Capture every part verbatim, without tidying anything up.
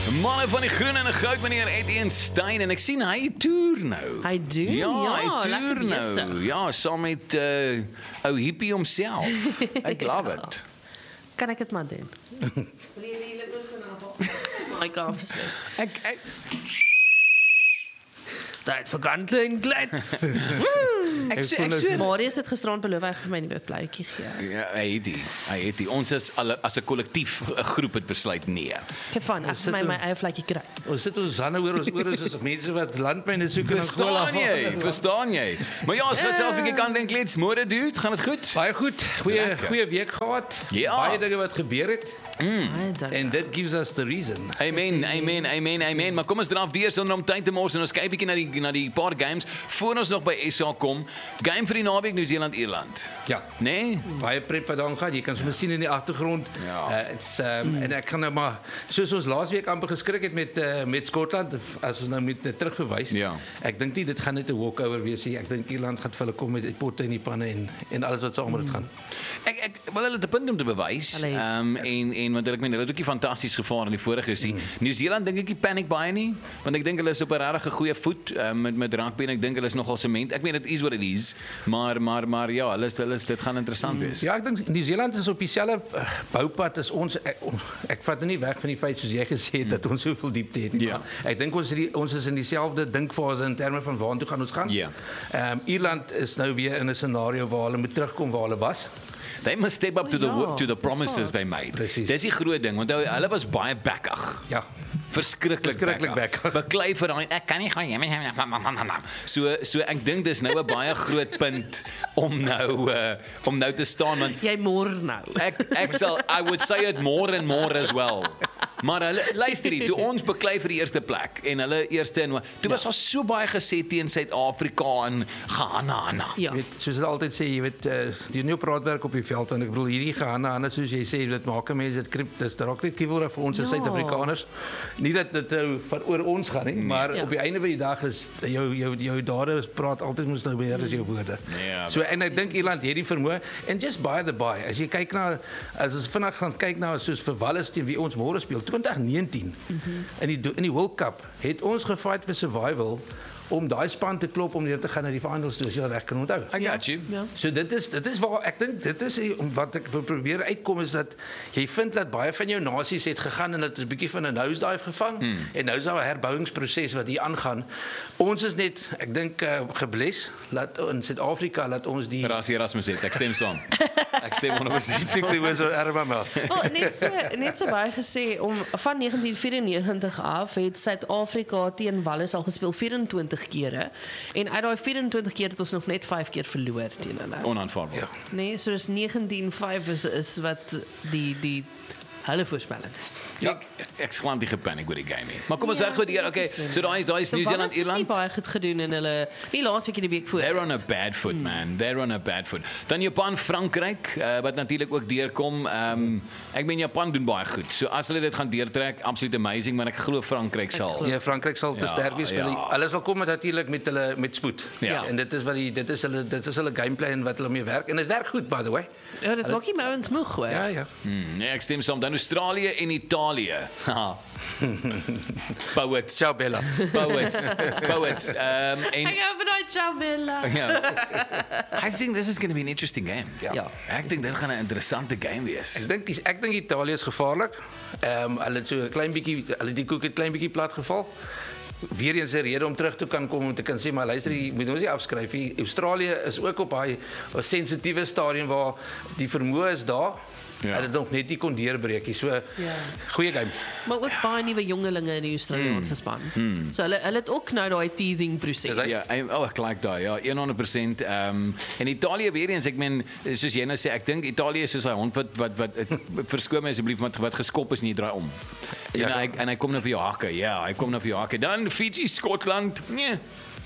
Manne van die groen en die goud, meneer Etienne Stein, en ek sien hy toer nou. Hy doen, ja, ja, hy toer lekker nou. besig. Ja, saam met uh, ou hippie homself. Ek love it. Kan ek dit maar doen? Wil jy die hele oorgaan af? My God. Ek ek Tijd vir kanteling glad. ek sê ek sê Marius het gisterand beloof hy gaan vir my 'n nuwe pluitjie gee. ja, hy het die, hy het die. Ons is alle, as 'n kollektief 'n groep het besluit nee. Ek het van ek vir my my eie pluitjie kry. Ons sit ons hande oor ons ore soos mense wat landmyne soek en Angola. Verstaan jy? Verstaan jy? Maar ja, ons gaan selfs 'n bietjie kan dink klets. Môre dude, gaan dit goed? Baie goed. Goeie Lekker. goeie week gehad. Ja. Baie dinge wat gebeur het. Mm. And that gives us the reason. Amen, amen, amen, amen. Maar kom ons draf deur sonder om tyd te mors en ons kyk bietjie na die na die paar games voor ons nog by S A kom. Game vir die naweek Nieu-Seeland Ierland. Ja. Nee? Baie prep wat daar gaan. Jy kan sommer sien in die agtergrond. Ja. Uh, it's um, en ek kan nou maar soos ons laasweek amper geskrik het met uh, met Skotland as ons nou met uh, terugverwys. Ja. Ek dink nie dit gaan net 'n walkover wees nie. Ek dink Ierland gaan vir hulle kom met die potte en die panne en en alles wat saam met dit gaan. Ek ek wil hulle 'n punt om te bewys. Hulle- Ehm um, en en want ek meen hulle het ook fantasties gevaar in die vorige sien. Mm. Nieu-Seeland dink ek nie panic baie nie, want ek dink hulle is op 'n regtig goeie voet um, met met rugby en ek dink hulle is nogal sement. Ek meen dit is what it is, maar maar maar ja, hulle is hulle is dit gaan interessant mm. wees. Ja, ek dink Nieu-Seeland is op dieselfde uh, boupad as ons. Ek, ek vat dit nie weg van die feit soos jy gesê het dat ons soveel diepte het nie. Ja. Ek dink ons is die, ons is in dieselfde dinkfase in terme van waartoe gaan ons gaan. Ja. Ehm um, Ierland is nou weer in 'n scenario waar hulle moet terugkom waar hulle was. They must step up to the ja, wo- to the dis promises waar. they made. Presies. Dis die groot ding, want hulle was baie backig. Ja. Verskriklik Verskriklik backig. Beklei vir daai ek kan nie gaan so so ek dink dis nou 'n baie groot punt om nou uh, om nou te staan want Jy mor nou. Ek ek sal I would say it more and more as well. Maar hulle luister hier, toe ons beklei vir die eerste plek en hulle eerste en toe was daar so baie gesê teen Suid-Afrika en Ghana. Ja. Jy weet, soos hulle altyd sê, jy weet, uh, die nuwe praatwerk op die veld en ek bedoel hierdie gaan aan soos jy sê, dit maak mense dit krip, dis dalk net kiewelrig vir ons as Ja. Suid-Afrikaners. Nie dat dit nou van oor ons gaan nie, maar Ja. op die einde van die dag is jou jou jou dade praat altyd mos nou meer as jou woorde. Ja, So en ek dink Ierland het die vermoë en just by the by, as jy kyk na as ons vinnig gaan kyk na soos vir Wallis teen wie ons môre speel twintig negentien mm-hmm. in die in die World Cup het ons gefight vir survival om daai span te klop om neer te gaan na die finals toe as jy reg kan onthou. I got you. Ja. So dit is dit is waar ek dink dit is die- om wat ek wil probeer uitkom is dat jy vind dat baie van jou nasies het gegaan en dit is 'n bietjie van 'n nosedive gevang hmm. en nou is daar 'n herbouingsproses wat hier aangaan. Ons is net ek dink uh, gebless laat in Suid-Afrika laat ons die Rasie Erasmus het. Ek stem saam. Ek stem honderd persent. sixty was erba maar. Oh, net so net so baie gesê om van negentien vyf-en-negentig af het Suid-Afrika teen Wallis al gespeel vyf-en-twintig kere en uit daai vyf-en-twintig keer het ons nog net vyf keer verloor teen hulle. Onaanvaarbaar. Ja. Nee, so is negentien vyf is is wat die die hulle voorspelling is. Ja, ek ek sklaan die gepaniek oor die game nie. Maar kom ons Ja, werk goed hier. Okay, so daai daai is Nieu-Seeland Wallis het nie Ierland. baie goed gedoen in hulle nie laas week en die week voor. They're on a bad foot, man. They're on a bad foot. Dan Japan, Frankryk, uh, wat natuurlik ook deurkom. Um, ek meen Japan doen baie goed. So as hulle dit gaan deurtrek, absoluut amazing, maar ek glo Frankryk sal. Ja, Frankryk sal te Ja, sterk wees vir ja. hulle. Hulle sal kom met natuurlik met hulle met spoed. Ja. En dit is wat die dit is hulle dit is hulle gameplan wat hulle mee werk en dit werk goed by the way. Ja, dit maak nie my ouens moeg hoor. Ja, ja. Hmm, nee, ek stem saam. Dan Australië en Italië. Haha. Poets. Ciao Bella. Poets. Poets. Um, en Ek hou van daai Chabella. yeah. I think this is going to be an interesting game. Ja. Ja. Ek dink dit gaan 'n interessante game wees. Ek dink dis ek dink Italië is gevaarlik. Ehm um, hulle het so 'n klein bietjie hulle die koek het klein bietjie plat geval. Weer eens 'n rede om terug te kan kom om te kan sê maar luister jy moet ons nie afskryf nie. Australië is ook op daai sensitiewe stadium waar die vermoë is daar. Ja. Ja. Hulle het nog net nie kon deurbreek nie. So Ja. goeie game. Maar ook baie nuwe jongelinge in die Australiese span. So hulle hulle het ook nou daai teething proses. Dis Ja, ek oh, ek like daai. Ja, honderd persent. Ehm um, en Italië weer eens, ek meen soos jy nou sê, ek dink Italië is soos hy hond wat wat wat verskoon my asseblief wat wat geskop is en jy draai om. Ja, en hy en hy kom nou vir jou hakke. Ja, hy kom nou vir jou hakke. Dan Fiji, Skotland. Nee.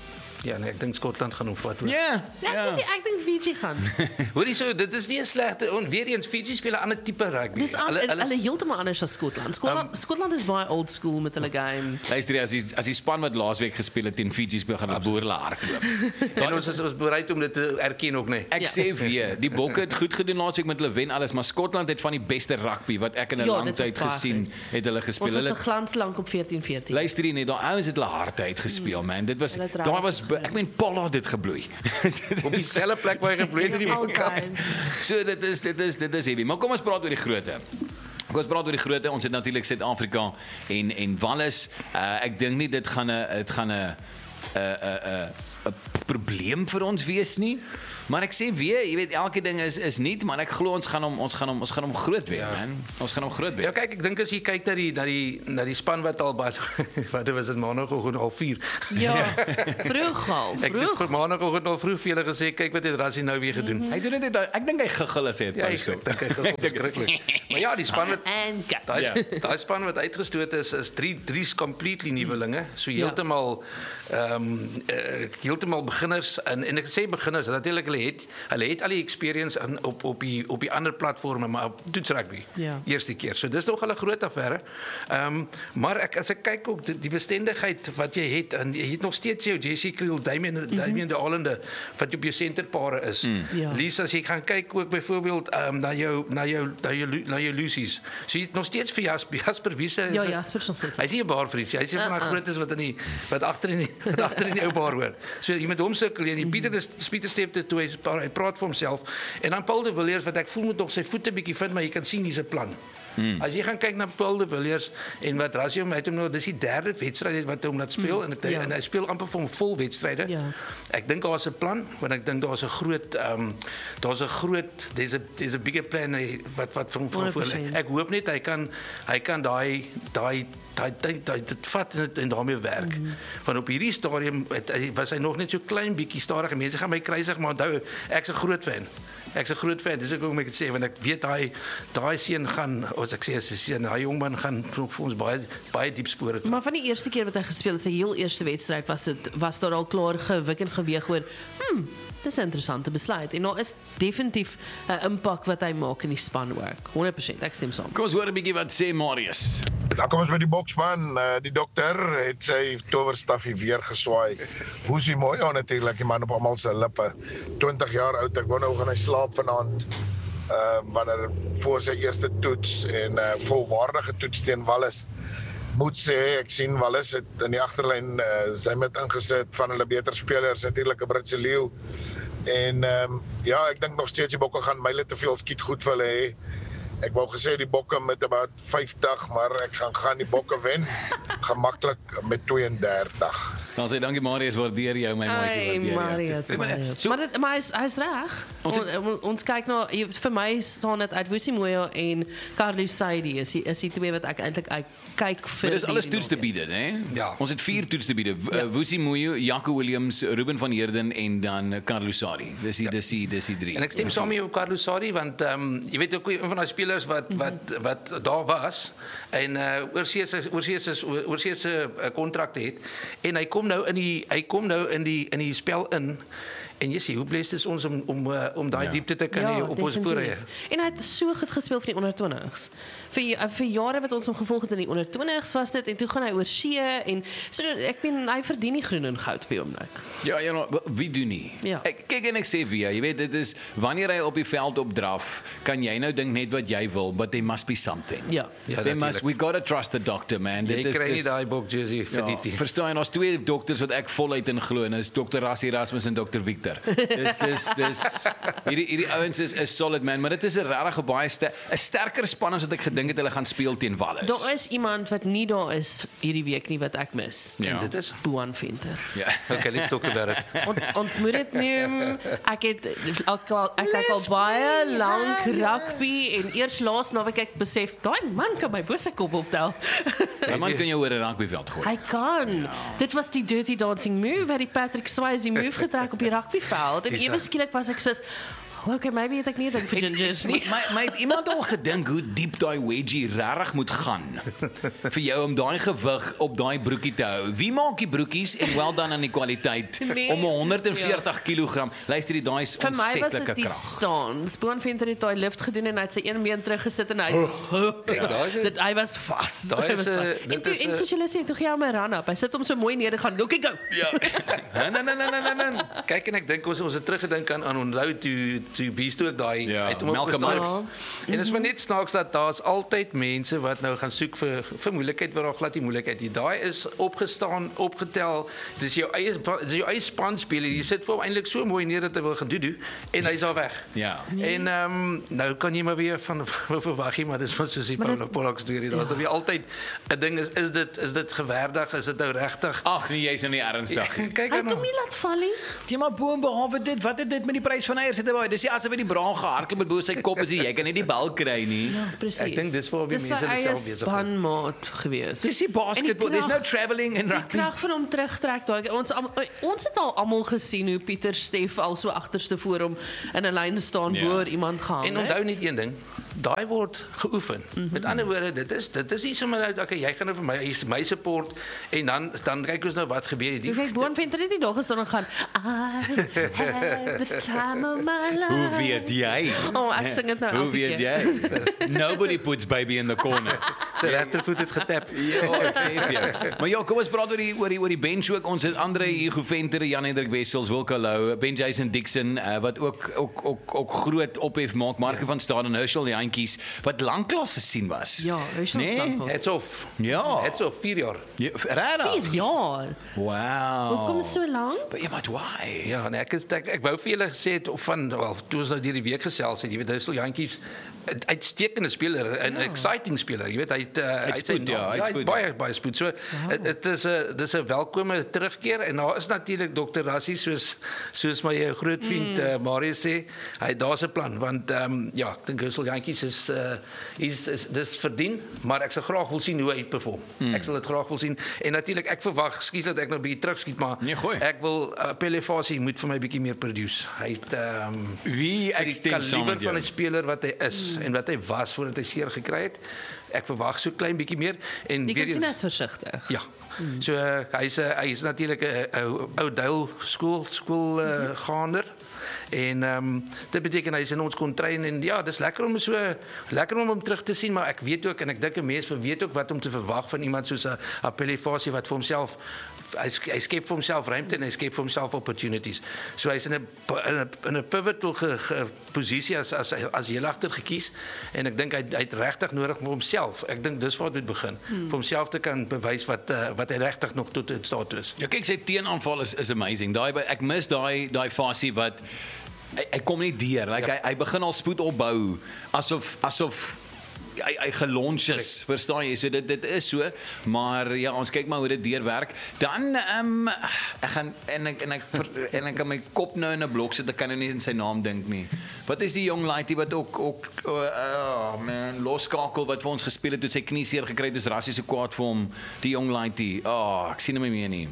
Ja, nee, ek dink Skotland gaan hom vat hoor. Ja, Ja, ja. ek dink ek dink Fiji gaan. Hoorie so, dit is nie 'n slegte on weer eens Fiji speel 'n ander tipe rugby. Dis al, hulle hulle heeltemal anders as Skotland. Skotland, um, Skotland is baie old school met hulle game. Luister, as die as die span wat laasweek gespeel het teen Fiji speel gaan hulle boerle hardloop. En ons is ons bereid om dit te erken ook, nee. Ek Ja. sê weer, die Bokke het goed gedoen laasweek met hulle wen alles, maar Skotland het van die beste rugby wat ek in 'n Ja, lang dit was tyd baie gesien goed. het hulle gespeel. Ons was Hulle so glanslank op veertien veertien. luister hier net, daai ouens het hulle harte uitgespeel, man. Dit was Hulle het daar was regtig ek meen Paul het dit gebloei. Op dieselfde plek waar hy gebloei het in die World Cup. Altyd. So dit is dit is dit is heavy. Maar kom ons praat oor die grootte. Kom ons praat oor die grootte. Ons het natuurlik Suid-Afrika en en Wallis. Uh, ek dink nie dit gaan 'n dit gaan 'n 'n 'n 'n probleem vir ons wees nie. Maar ek sê weer, jy weet elke ding is is nuut, maar ek glo ons gaan hom ons gaan hom ons gaan hom groot weer, ja. man. Ons gaan hom groot weer. Ja, kyk, ek dink as jy kyk na die na die na die span wat al wat wat was dit maandagooggend al vier. Ja, vroeg al, Ek het vroeg. vir maandagooggend al vroeg vir julle gesê, kyk wat het Rassie nou weer gedoen. Hy doen dit net ek dink hy giggel as hy dit Ja, ek post op. dink hy is verskriklik. Maar ja, die span wat En kat. daai Ja. daai span wat uitgestoot is is drie drie completely nuwelinge. So Ja. heeltemal ehm um, uh, heeltemal beginners en en ek sê beginners, natuurlik hulle het hulle het al die experience aan op op die op die ander platforms maar op toetsrugby. Ja. Eerste keer. So dis nog 'n groot affære. Ehm um, maar ek as ek kyk ook die, die bestendigheid wat jy het en jy het nog steeds jou Jesse Kriel, Damien mm -hmm. Damien de Hollander wat op jou senterpare is. Mm. Ja. Lisa, as jy gaan kyk ook byvoorbeeld ehm um, na jou na jou na jou Lu- na jou Lucies. So jy het nog steeds vir Jasper, Jasper Wiese. Ja, Jasper is nog steeds. Hy is nie 'n baarvries nie. Hy is een van daai Uh-uh. grootes wat in die wat agter in die wat agter in die ou baar hoor. So jy met hom sukkel en die Pieter is Pieter Stepte toe hy hy praat vir homself. En dan Paul de Villiers wat ek voel moet nog sy voete bietjie vind, maar jy kan sien hier's 'n plan. Hmm. As jy gaan kyk na Paul de Villiers en wat Rassie hom uit hom nou dis die derde wedstryd wat hy hom laat speel hmm. en, het, Ja. en hy speel amper vir hom vol wedstryde. Ja. Ek dink daar's 'n plan, want ek dink daar's 'n groot ehm um, daar's 'n groot there's a there's a bigger plan eh, wat wat vir hom van voor lê. Ek hoop net hy kan hy kan daai daai daai daai daai dit vat en, en daarmee werk. Mm. Want op hierdie stadium het, hy- was hy nog net so klein bietjie stadig. Mense gaan my kruisig, maar onthou ek's 'n groot fan. Ek's 'n groot fan. Dis ek ook met sê want ek weet daai daai seun gaan as ek sê as 'n seun, daai jong man gaan vir ons baie baie diep spore toe. Maar van die eerste keer wat hy gespeel het, sy heel eerste wedstryd was dit was daar al klaar gewik en geweeg oor. Hm, dis 'n interessante besluit en daar is definitief 'n impak wat hy maak in die span ook. honderd persent ek stem saam. Kom ons hoor 'n bietjie wat sê Marius. Dan kom ons by die boksman, uh, die dokter het sy towerstafie weer geswaai. Woesie mooi ja natuurlik, die man op almal se lippe. twintig jaar oud, ek wou nou gaan hy slaap vanaand. Uh wanneer voor sy eerste toets en 'n uh, volwaardige toets teen Wallis. Moet sê ek sien Wallis het in die agterlyn uh, sy met ingesit van hulle beter spelers, natuurlik 'n Britse leeu. En ehm um, ja, ek dink nog steeds die Bokke gaan myle te veel skiet goed vir hulle hê. Ek wou gesê die Bokke met about vyftig, maar ek gaan gaan die Bokke wen gemaklik met twee en dertig. Dan sê dankie Marius, waardeer jou my maatjie, Hey, waardeer jou. Marius, Nee, maar, Marius. so- Maar dit maar hy's hy's reg. Ons Ons, ons, ons kyk na jy- vir my staan dit uit Woesie Moyo en Carlos Saidi is die, is die twee wat ek eintlik uit kyk vir. Maar dis alles die toets te naweek. biede, né? Ja. Ons het vier toets te biede. Ja. Ja. Woesie Moyo, Jaco Williams, Ruben van Heerden en dan Carlos Sari. Dis die dis die dis die drie. En ek stem saam met jou Carlos Sari want ehm um, jy weet ook een van daai spelers wat wat wat daar was en uh oorsee se oorsee se oorsee se kontrakte het en hy kom nou in die hy kom nou in die in die spel in en jy sien hoe blessed is ons om om uh, om daai Ja. diepte te kan hê op ons definitief. voorrye. En hy het so goed gespeel vir die onder twintigs. Vir vir jare wat ons hom gevolg het in die onder twintigs was dit en toe gaan hy oor see en so ek meen hy verdien die groen en goud op die oomblik. Ja, ja, nou, wie doen nie? Ja. Ek kyk en ek sê vir jou, jy weet dit is wanneer hy op die veld opdraf, kan jy nou dink net wat jy wil, but there must be something. Ja. Ja, They must, natuurlijk. we got to trust the doctor, man. Jy Dit is kry nie dis- daai bok jersey vir Ja, die verstaan jy, daar's twee dokters wat ek voluit in glo en dis dokter Rassie Erasmus en dokter Victor. Dis dis dis hierdie hierdie ouens is is solid man, maar dit is 'n regtig baie ster, 'n sterker span as wat ek gedink het hulle gaan speel teen Wallis. Daar is iemand wat nie daar is hierdie week nie wat ek mis. Ja. En dit is Boan Venter. Ja. okay, let's talk about it. Ons ons moet dit noem. Ek het ek, al- ek kyk al baie lank rugby en eers laas naweek ek besef daai man kan my bose kop optel. Daai man kan jou oor 'n rugbyveld gooi. Hy kan. Ja. Dit was die dirty dancing move wat die Patrick Swayze move getrek op die rugbyveld en Dis ewe reg. skielik was ek soos Okay, maybe het ek nie dink vir gingers nie. Maar maar het iemand al gedink hoe diep daai wedgie regtig moet gaan vir jou om daai gewig op daai broekie te hou? Wie maak die broekies en wel dan aan die kwaliteit Nee, om honderd en veertig kilogram. Luister jy, daai is Vir my was ontsetlike dit die krag. staan. Spoon Venter het daai lift gedoen en hy het sy een been teruggesit en hy Kyk, daai is 'n- dit hy was vas. Daai Hy is was 'n- vas. dit En toe is en 'n- soos julle sê, toe gee hy hom 'n run-up. Hy sit hom so mooi neer en gaan, "Lookie go." Ja. Nee nee nee nee nee. Kyk en ek dink ons ons het teruggedink aan aan onthou toe toe Beast ook daai Ja, uit hom Malcolm opgestaan. X. En dit is maar net snaaks dat daar's altyd mense wat nou gaan soek vir vir moeilikheid waar daar glad nie moeilikheid nie. Daai is opgestaan, opgetel. Dis jou eie dis jou eie spanspeler. Jy sit vir hom eintlik so mooi neer dat hy wil gaan doen en hy's al weg. Ja. En ehm um, nou kan jy maar weer van verwag nie, maar dis wat soos die Maar Paula dit- Pollock storie. Daar's ja. weer altyd 'n ding is is dit is dit gewerdig, is dit nou regtig? Ag nee, jy's nou nie ernstig nie. Kyk Hy aan het hom nie laat val nie. Ja, maar boom behalwe dit, wat het dit met die prys van eiers te doen? Dis nie asof hy die braai gehardloop met bo sy kop is, jy kan nie die bal kry nie. Ja, presies. Ek dink dis waar die Dis mense sy eie self besig is. spanmaat gewees. Dis die basketbal, En die there's no krag- travelling in Die rugby. krag van hom terugtrek daai. Ons almal- ons het al almal gesien hoe Pieter Steff al so agterste voor hom in 'n lyn staan Ja. ja. voor iemand gaan. En onthou net een ding, daai word geoefen. Mm-hmm. Met ander woorde, dit is dit is nie sommer nou okay, jy gaan nou vir my jy is my support en dan dan kyk ons nou wat gebeur Jy hier. kyk Boon Venter het nie daar gestaan en gaan I had the time of my life. Hoe weet jy? Oh, ek sing dit nou Hoe elke weet keer. jy? Nobody puts baby in the corner. Sy regtervoet het getap. Ja, ek sê vir jou. Maar ja, kom ons praat oor die oor die oor die bench ook. Ons het Andre Hugo Venter, Jan Hendrik Wessels, Wilco Lou, Ben Jason Dixon uh, wat ook ook ook ook groot ophef maak. Marco ja. van Staden, Herschel Jantjies wat lanklaas gesien was. Ja, hy sê Nee? ons Hats off. Ja. Hats off vier jaar. Ja, regtig? vier jaar. Wow. Hoekom so lank? Ja, maar why? Ja, nee, ek is ek, ek wou vir julle gesê het of van wel, toe ons nou hierdie week gesels het, jy weet, Herschel Jantjies, 'n uitstekende speler, 'n ja. exciting speler. Jy weet hy het uh, hy het spoed, ja, hy het spoed, baie baie spoed. So dit is 'n dis 'n welkome terugkeer en daar is natuurlik dokter Rassie soos soos my groot vriend mm. uh, Marius sê, hy daar's 'n plan want ehm um, ja, ek dink Herschel Jantjies is uh, is, is dis verdien, maar ek sal graag wil sien hoe hy perform. Mm. Ek sal dit graag wil sien en natuurlik ek verwag, skuis dat ek nou 'n bietjie terugskiet, maar Nee, gooi. ek wil uh, Pellefasie moet vir my bietjie meer produce. Hy het ehm um, Wie ek die stem saam kaliber met van jou. 'n speler wat hy is mm. en wat hy was voordat hy seer gekry het. Ek verwag so klein bietjie meer en Jy weer kan sien eens- hy's versigtig. ja. Mm. So uh, hy's uh, hy's natuurlik 'n ou ou Duil skool skool uh, mm-hmm. gaander. En ehm um, dit beteken hy is in ons kon train en ja, dis lekker om so lekker om hom terug te sien, maar ek weet ook en ek dink 'n mens weet ook wat om te verwag van iemand soos 'n Pellefasie wat vir homself hy, hy skep vir homself ruimte en hy skep vir homself opportunities. So hy's in 'n in 'n in 'n pivotal ge, ge, posisie as as as heel agter gekies en ek dink hy hy het regtig nodig vir homself. Ek dink dis waar dit moet begin. Hmm. Vir homself te kan bewys wat uh, wat hy regtig nog tot in staat is. Ja, kyk, sy teenaanval is is amazing. Daai ek mis daai daai fasie wat hy, hy kom nie deur. Like, ja. hy hy begin al spoed opbou asof asof hy hy gelons is, verstaan jy? So dit dit is so, maar ja, ons kyk maar hoe dit deurwerk. Dan ehm um, ek gaan en ek en ek en ek kan my kop nou in 'n blok sit, ek kan nou nie in sy naam dink nie. Wat is die jong laitie wat ook ook oh man, loskakel wat vir ons gespeel het toe sy knie seer gekry het, dis Rassie so kwaad vir hom, die jong laitie. Oh, ek sien hom nie meer nie.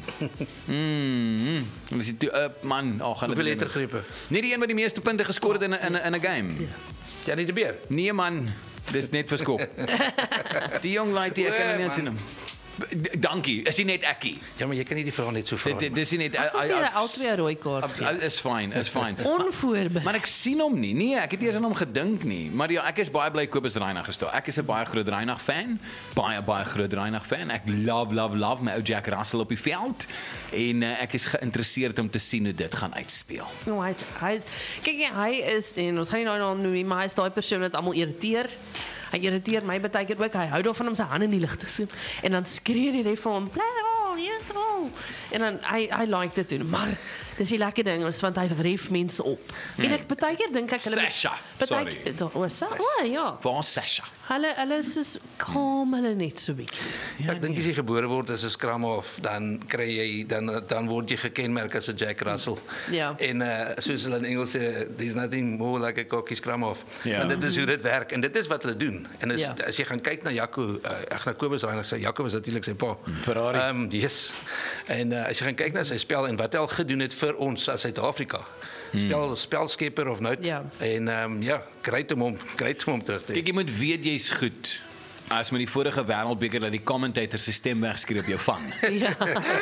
Mm. En dis die up man, oh, gaan dit Hoeveel lettergrepe? nie die een wat die meeste punte geskor het in 'n in 'n in 'n game. Janie de Beer. Nee man, dis net verskop. Die jong laitie, ek kan hom nie sien hom. Dankie, is hy net ekkie. Ja, maar jy kan nie die vraag net so vra Dit nie. dit- dis nie net Ek wil vir al twee 'n rooi kaart gee. Is fyn, is fyn. Onvoorbereid. Maar ek sien hom nie. Nee, ek het nie eens aan hom gedink nie. Maar ja, ek is baie bly Kobus Reinagh gestaan. Ek is 'n baie groot Reinagh fan. Baie baie groot Reinagh fan. Ek love love love my ou Jack Russell op die veld en uh, ek is geïnteresseerd om te sien hoe dit gaan uitspeel. No, hy's hy's kyk hy is en ons gaan nie nou naam noem nie, maar hy's daai persoon wat almal irriteer. Hy irriteer my baie keer ook. Hy hou daarvan om sy hande in die lug te sit en dan skree die ref vir hom, "Play the ball, yes ball." En dan hy hy like dit doen, maar dis die lekker ding is want hy ref mense op. En ek baie keer dink ek hulle Sasha, baie- sorry. O, sa, o ja. Waar is Sasha? Hulle hulle is soos kalm hulle net so bietjie. Ja, ek dink as jy gebore word as 'n scrum half, dan kry jy dan dan word jy gekenmerk as 'n Jack Russell. Ja. En uh, soos hulle in Engels sê, there's nothing more like a cocky scrum half. Ja. Want dit is hoe dit werk en dit is wat hulle doen. En as Ja. as jy gaan kyk na Jaco, uh, ek na Kobus Reinagh sê Jaco was natuurlik sy pa. Ferrari. Ehm um, yes. En uh, as jy gaan kyk na sy spel en wat hy al gedoen het vir vir ons as Suid-Afrika. Spel spelskepper of not. Ja. En ehm um, ja, great om hom, great om hom terug te hê. Kyk, jy moet weet jy's goed. As met die vorige wêreldbeker dat die commentator se stem wegskree op jou vang. Ja.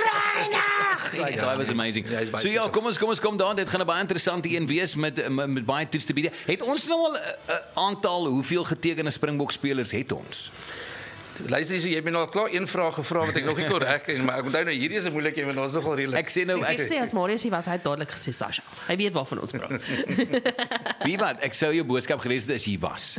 Like, that was amazing. Ja, So ja, kom ons kom ons kom daar. Dit gaan 'n baie interessante een wees met met, met baie toets te bied. Het ons nou al 'n aantal hoeveel getekende Springbok spelers het ons? Luister eens, jy het my nou klaar een vraag gevra wat ek nog nie kon reg kry, maar ek onthou nou hierdie is 'n moeilike een want ons is nogal redelik. Ek sê nou Ek ek sê as Marius hier was, hy het dadelik gesê Sasha. Hy weet waarvan ons praat. wie wat ek sou jou boodskap gelees het as jy was.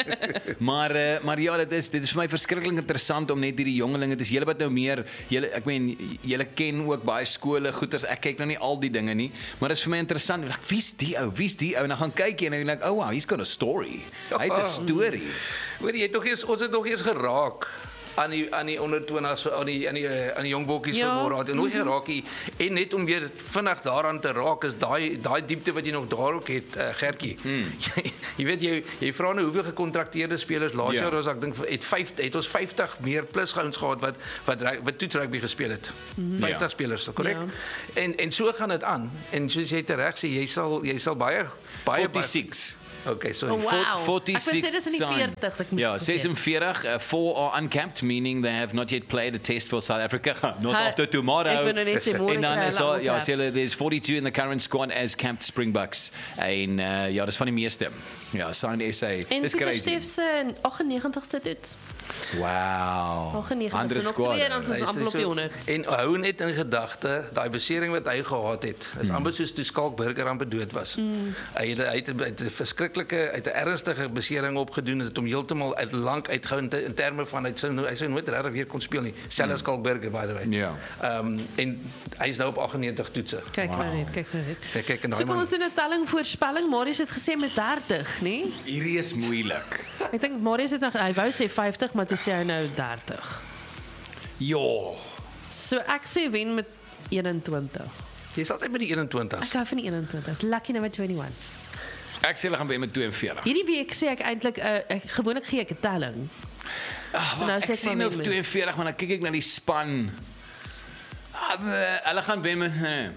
maar uh, maar ja, dit is dit is vir my verskriklik interessant om net hierdie jongelinge te sien. Julle wat nou meer, julle ek meen julle ken ook baie skole, goeters. Ek kyk nou nie al die dinge nie, maar dit is vir my interessant. Ek like, wie's die ou? Wie's die ou? En dan gaan kyk jy en ek like, oh wow, he's got a story. Hy het 'n storie. Hoor jy het nog eers ons het nog eers geraak aan die aan die onder twintigs aan die aan die aan die jong bokkies Ja. van Boraat en nog geraakie en net om weer vinnig daaraan te raak is daai daai diepte wat jy nog daar ook het uh, Gertjie. Hmm. jy, jy weet jy jy vra nou hoeveel gekontrakteerde spelers laas Ja. jaar ons ek dink het vyf het ons vyftig meer plus gouens gehad wat wat wat toets rugby gespeel het. Mm-hmm. vyftig Ja. spelers, korrek? Ja. En en so gaan dit aan. En soos jy reg sê, jy sal jy sal baie baie forty-six. Okay, sorry. Oh, wow. forty-six Ek wou sê dis in die signed. veertigs, ek moes Ja, gesê. forty-four, uh, four are uncapped, meaning they have not yet played a test for South Africa. Not Ha- after tomorrow. ek wil nou net sê, môre En dan kry is hulle al, ja, uncapped. sê hulle, there's forty-two in the current squad as capped Springboks. En uh, ja, dis van die meeste. Ja, signed S A. En Dis Pieter crazy. Steef se agt-en-negentigste toets. Wow. agt-en-negentig, Andere so nog squad. twee, dan is ons Luister, amper op die so- honderd. En hou net in gedagte, daai besering wat hy gehad het, is amper soos toe Skalk Burger amper dood was. Mm. Hy het hy het 'n- hy het 'n verskriklike, uit 'n ernstige besering opgedoen, het hom heeltemal uit lank uitgehou in, te- in terme van hy sou nou- hy sou nooit regtig weer kon speel nie. Selfs mm. Skalk Burger by the way. Ja. Ehm um, en hy is nou op agt-en-negentig toetse. Kyk maar net, kyk maar net. Kyk kyk en daai So kom man. ons doen 'n telling voorspelling. Marius het gesê met dertig, nê? Hierdie is moeilik. Ek dink Marius het nog hy wou sê vyftig, maar toe sê hy nou dertig. Ja. So ek sê wen met eenentwintig. Jy's altyd by die eenentwintig. Ek hou van die eenentwintig. Dis lucky number eenentwintig. Ek sê hulle gaan wen met tweeënveertig. Hierdie week sê ek eintlik 'n uh, ek gewoonlik gee ek 'n telling. Ah, So nou ek sê ek sê maar nou wen met- tweeënveertig, maar dan kyk ek na die span. Ah, uh, hulle gaan wen met nee.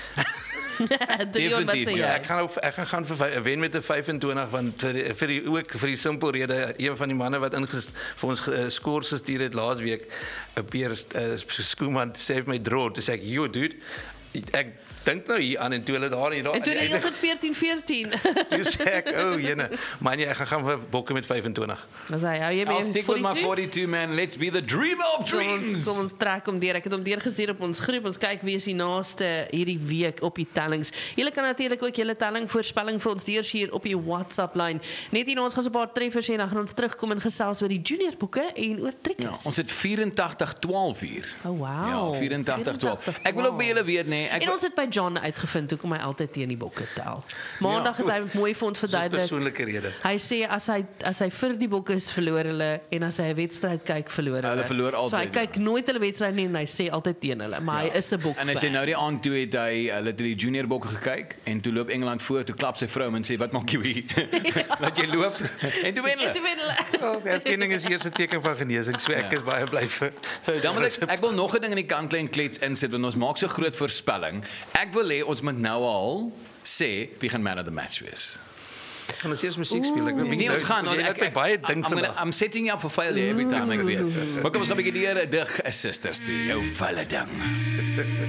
Dion, wat Definitief, sê ja. jy? Ek gaan op ek gaan gaan vir vy- wen met 'n vyfentwintig want vir die, vir die ook vir die simpel rede een van die manne wat inges vir ons uh, skors gestuur het laas week 'n peer uh, Skooman sê vir my draw toe sê ek yo dude ek dink nou hier aan en toe hulle daar en daar En toe die hele veertien veertien. toe sê ek o oh, jene maar nee ek gaan gaan vir bokke met vyfentwintig. Dis hy, hou jy I'll mee stick with my forty-two? forty-two man. Let's be the dreamer of Kom ons, dreams. kom ons trek hom deur. Ek het hom deurgestuur op ons groep. Ons kyk wie is die naaste hierdie week op die tellings. Julle kan natuurlik ook julle telling voorspelling vir ons deurstuur op die WhatsApp lyn. Net hier ons gaan so 'n paar treffers hê en dan gaan ons terugkom en gesels oor die junior boeke en oor Ja, trekkers. ons het vyf-en-tagtig twaalf hier. Oh wow. Ja, vyf-en-tagtig twaalf. Ek wil ook by julle weet nê, ek En ons het by John uitgevind hoekom hy altyd teen die bokke tel. Maandag het hy mooi vir ons Dis 'n verduidelik. persoonlike rede. Hy sê as hy as hy vir die bokke is verloor hulle en as hy 'n wedstryd kyk verloor hulle. Hulle verloor altyd, So hy kyk nooit hulle wedstryd nie en hy sê altyd teen hulle, maar hy is 'n bok. En hy sê nou die aand toe het hy hulle het die junior bokke gekyk en toe loop Engeland voor, toe klap sy vrou en sê wat maak jy hier? Laat jy loop en toe wen Dit hulle. wen hulle. Oh, erkenning is eers 'n teken van genesing. So ek Ja. is baie bly vir, vir Dan wil ek ek wil nog 'n ding in die kantlyn klets insit want ons maak so groot voorspelling. Ek wil hê ons moet nou al sê wie gaan man of the match wees. Gaan ons eers musiek speel. Ek Nee, ons gaan want ek ek baie ding I'm, gonna, vandag. I'm setting you up for failure every time ek weet. Maar kom ons gaan begin hier dig sisters toe. Jou vulle ding.